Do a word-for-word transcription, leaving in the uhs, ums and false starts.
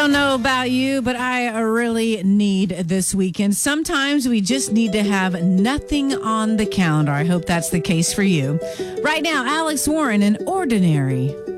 don't know about you, but I really need this weekend. Sometimes we just need to have nothing on the calendar. I hope that's the case for you. Right now, Alex Warren in Ordinary.